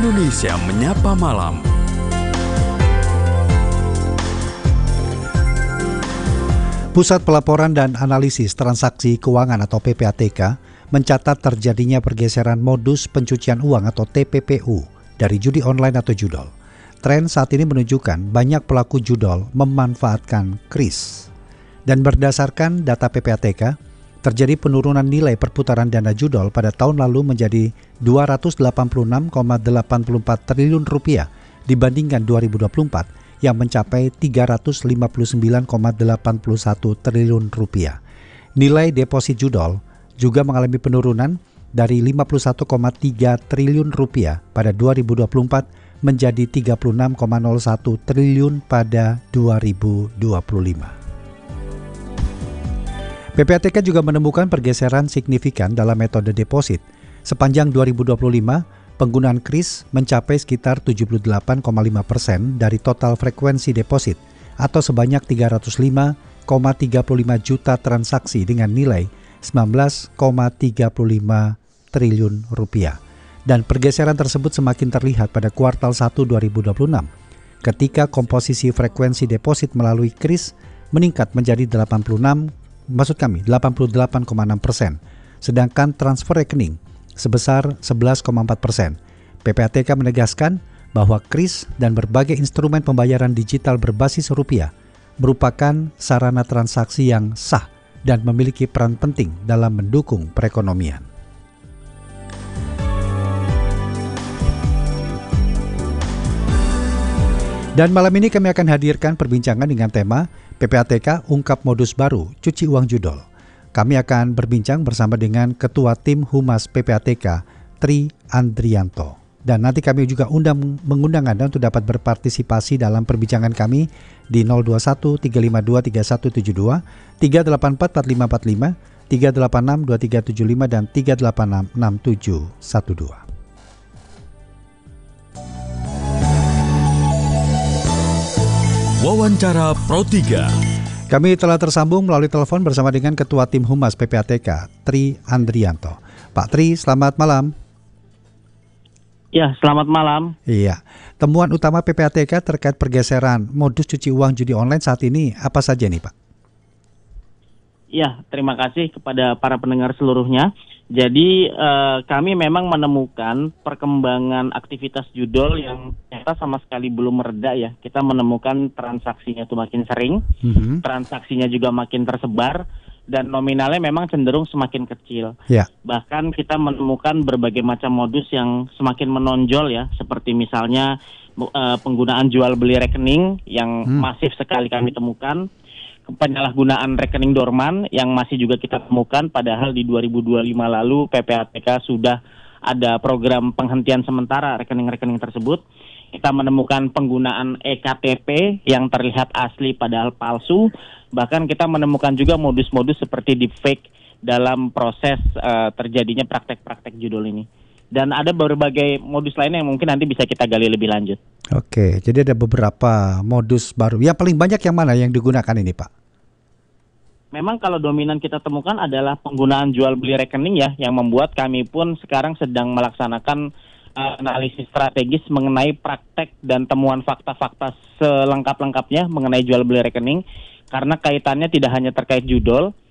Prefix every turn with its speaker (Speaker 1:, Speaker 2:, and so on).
Speaker 1: Indonesia Menyapa Malam.
Speaker 2: Pusat Pelaporan dan Analisis Transaksi Keuangan atau PPATK mencatat terjadinya pergeseran modus pencucian uang atau TPPU dari judi online atau judol. Tren saat ini menunjukkan banyak pelaku judol memanfaatkan kris. Dan berdasarkan data PPATK, terjadi penurunan nilai perputaran dana judol pada tahun lalu menjadi 286,84 triliun rupiah dibandingkan 2024 yang mencapai 359,81 triliun rupiah. Nilai deposit judol juga mengalami penurunan dari 51,3 triliun rupiah pada 2024 menjadi 36,01 triliun pada 2025. PPATK juga menemukan pergeseran signifikan dalam metode deposit. Sepanjang 2025, penggunaan kris mencapai sekitar 78,5% dari total frekuensi deposit atau sebanyak 305,35 juta transaksi dengan nilai 19,35 triliun rupiah. Dan pergeseran tersebut semakin terlihat pada kuartal 1 2026 ketika komposisi frekuensi deposit melalui kris meningkat menjadi 88,6%, sedangkan transfer rekening sebesar 11,4%. PPATK menegaskan bahwa kris dan berbagai instrumen pembayaran digital berbasis rupiah merupakan sarana transaksi yang sah dan memiliki peran penting dalam mendukung perekonomian. Dan malam ini kami akan hadirkan perbincangan dengan tema PPATK ungkap modus baru cuci uang judol. Kami akan berbincang bersama dengan Ketua Tim Humas PPATK, Tri Andrianto. Dan nanti kami juga mengundang Anda untuk dapat berpartisipasi dalam perbincangan kami di 021 352 3172, 384 4545, 386 2375 dan 386 6712.
Speaker 1: Wawancara Pro 3.
Speaker 2: Kami telah tersambung melalui telepon bersama dengan Ketua Tim Humas PPATK, Tri Andrianto. Pak Tri, selamat malam.
Speaker 3: Ya, selamat malam.
Speaker 2: Iya, temuan utama PPATK terkait pergeseran modus cuci uang judi online saat ini apa saja nih Pak?
Speaker 3: Ya, terima kasih kepada para pendengar seluruhnya. Jadi kami memang menemukan perkembangan aktivitas judol yang ternyata sama sekali belum mereda ya. Kita menemukan transaksinya itu makin sering, transaksinya juga makin tersebar, dan nominalnya memang cenderung semakin kecil.
Speaker 2: Yeah.
Speaker 3: Bahkan kita menemukan berbagai macam modus yang semakin menonjol ya, seperti misalnya penggunaan jual beli rekening yang masif sekali kami temukan. Penyalahgunaan rekening dorman yang masih juga kita temukan, padahal di 2025 lalu PPATK sudah ada program penghentian sementara rekening-rekening tersebut. Kita menemukan penggunaan EKTP yang terlihat asli padahal palsu. Bahkan kita menemukan juga modus-modus seperti deepfake dalam proses terjadinya praktek-praktek judul ini. Dan ada berbagai modus lainnya yang mungkin nanti bisa kita gali lebih lanjut.
Speaker 2: Oke, jadi ada beberapa modus baru. Yang paling banyak yang mana yang digunakan ini Pak?
Speaker 3: Memang kalau dominan kita temukan adalah penggunaan jual beli rekening ya, yang membuat kami pun sekarang sedang melaksanakan analisis strategis mengenai praktek dan temuan fakta-fakta selengkap-lengkapnya mengenai jual beli rekening. Karena kaitannya tidak hanya terkait judol,